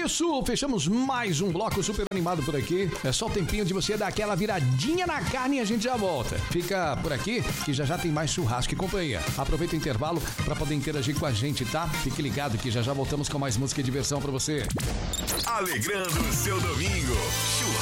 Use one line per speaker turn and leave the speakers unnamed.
isso, fechamos mais um bloco super animado por aqui. É só o tempinho de você dar aquela viradinha na carne e a gente já volta. Fica por aqui que já tem mais churrasco e companhia. Aproveita o intervalo para poder interagir com a gente, tá? Fique ligado que já voltamos com mais música e diversão para você.
Alegrando o seu domingo.